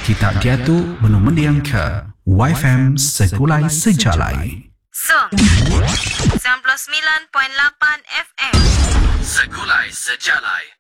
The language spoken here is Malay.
Kita diatu menumendiang ke YFM Sekulai Sejalai. So, 99.8 FM Sekulai Sejalai.